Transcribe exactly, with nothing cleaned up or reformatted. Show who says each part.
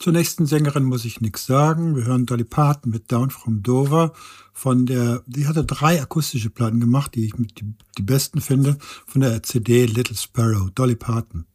Speaker 1: Zur nächsten Sängerin muss ich nix sagen. Wir hören Dolly Parton mit „Down from Dover“ von der die hatte drei akustische Platten gemacht, die ich mit die die besten finde, von der C D „Little Sparrow“, Dolly Parton.